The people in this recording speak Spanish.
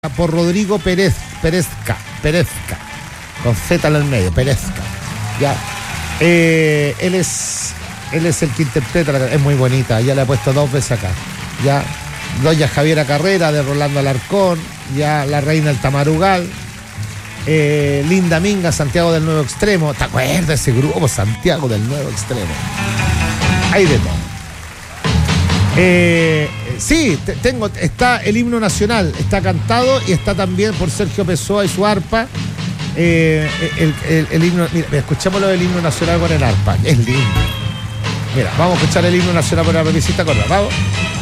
por Rodrigo Perezca, con Z en el medio, Perezca. Ya. Él es el que interpreta, es muy bonita, ya la he puesto 2 veces acá. Ya. Doña Javiera Carrera de Rolando Alarcón, ya la reina del Tamarugal, Linda Minga, Santiago del Nuevo Extremo. ¿Te acuerdas de ese grupo, Santiago del Nuevo Extremo? Hay de todo. Sí, está el himno nacional, está cantado y está también por Sergio Pessoa y su arpa. El himno, mira, escuchémoslo del himno nacional con el arpa, es lindo. Mira, vamos a escuchar el himno nacional por la revisita corta, vamos.